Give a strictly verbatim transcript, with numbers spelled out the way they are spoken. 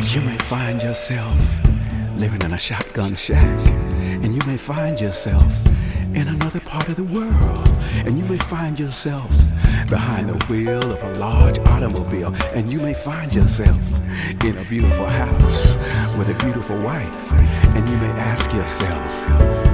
You may find yourself living in a shotgun shack, and you may find yourself in another part of the world, and you may find yourself behind the wheel of a large automobile, and you may find yourself in a beautiful house with a beautiful wife, and you may ask yourself,